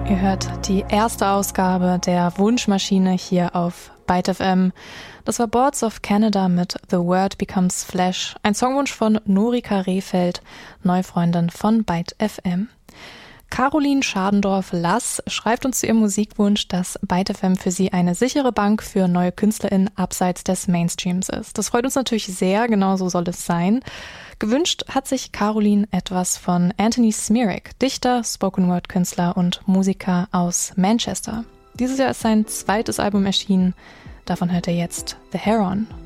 Ihr hört die erste Ausgabe der Wunschmaschine hier auf Byte FM. Das war Boards of Canada mit The Word Becomes Flesh, ein Songwunsch von Norika Rehfeld, Neufreundin von Byte FM. Caroline Schadendorf-Lass schreibt uns zu ihrem Musikwunsch, dass Byte FM für sie eine sichere Bank für neue KünstlerInnen abseits des Mainstreams ist. Das freut uns natürlich sehr, genau so soll es sein. Gewünscht hat sich Caroline etwas von Anthony Smirik, Dichter, Spoken-Word-Künstler und Musiker aus Manchester. Dieses Jahr ist sein zweites Album erschienen. Davon hört er jetzt The Heron.